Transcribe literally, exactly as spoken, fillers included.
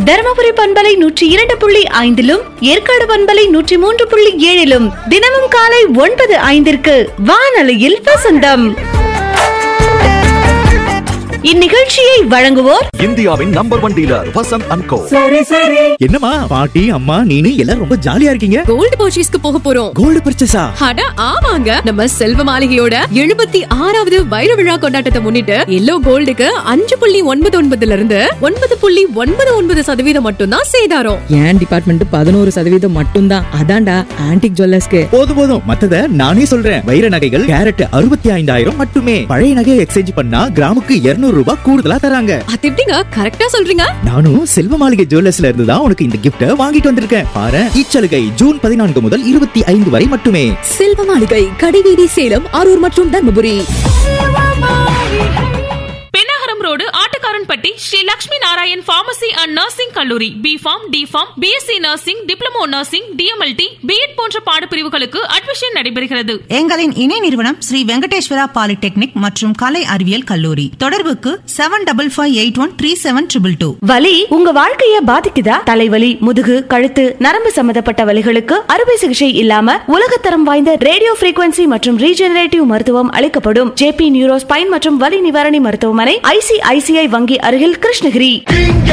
தருமபுரி பண்பலை நூற்றி இரண்டு புள்ளி ஐந்திலும் ஏற்காடு பண்பலை நூற்றி மூன்று புள்ளி ஏழிலும் தினமும் காலை ஒன்பது ஐந்திற்கு வானொலியில் வசந்தம். இந்நிகழ்ச்சியை வழங்குவோர் இந்தியாவின் number one dealer Vasanth and கோ. என்னமா பாட்டி அம்மா நீனு எல்லாரும் ரொம்ப ஜாலியா இருக்கீங்க. கோல்டு பர்ச்சேஸ்க்கு போக போறோம். கோல்டு பர்ச்சேஸா? அட ஆமாங்க, நம்ம செல்வ மாளிகையோட எழுபத்தி ஆறாவது வைர விழா கொண்டாட்டத்தை முன்னிட்டு எல்லோ கோல்டுக்கு அஞ்சு புள்ளி ஒன்பது ஒன்பதுல இருந்து ஒன்பது புள்ளி ஒன்பது ஒன்பது சதவீதம் மட்டும் தான் சேதாரம். என் டிபார்ட்மெண்ட் பதினோரு சதவீதம் மட்டும் தான். அதான்டா ஆன்டிக் ஜுவல்லர்ஸ்க்கு. போதும் போதும், மத்தத நானே சொல்றேன். வைர நகைகள் கேரட் அறுபத்தி ஐந்தாயிரம் மட்டுமே. பழைய நகையை எக்ஸ்சேஞ்ச் பண்ணா கிராமுக்கு இருநூறு ரூபாய் கூடுதலா தராங்க. அது எப்படிங்க கரெக்டா சொல்றீங்க? நானும் செல்வ மாளிகை ஜுவல்லர்ஸ்ல இருந்து தான் உனக்கு இந்த கிஃப்ட வாங்கிட்டு வந்திருக்கேன். பாரு, இச்சலுகை ஜூன் பதினான்கு முதல் இருபத்தி ஐந்து வரை மட்டுமே. செல்வ மாளிகை, கடைவீதி, சேலம், அரூர் மற்றும் Dharmapuri. Road Attukaranpatti Sri Lakshmi Narayan pharmacy and nursing கல்லூரி B form, D form, BSc nursing, diploma nursing, DMLT, BEd போன்ற பாடப்பிரிவுகளுக்கு அட்மிஷன் நடைபெறுகிறது. எங்களின் இணை நிறுவனம் ஸ்ரீ வெங்கடேஸ்வரா பாலிடெக்னிக் மற்றும் கலை அறிவியல் கல்லூரி. தொடர்புக்கு seven double five eight one three seven triple two. வலி உங்க வாழ்க்கைய பாதிக்குதா? தலைவலி, முதுகு, கழுத்து, நரம்பு சம்பந்தப்பட்ட வலிகளுக்கு அறுவை சிகிச்சை இல்லாம உலகத்தரம் வாய்ந்த ரேடியோ frequency மற்றும் ரீஜெனரேட்டிவ் மருத்துவம் அளிக்கப்படும். ஜேபி நியூரோ ஸ்பைன் மற்றும் வலி நிவாரணி மருத்துவமனை, ஐசிஐசிஐ வங்கி அருகில், கிருஷ்ணகிரி.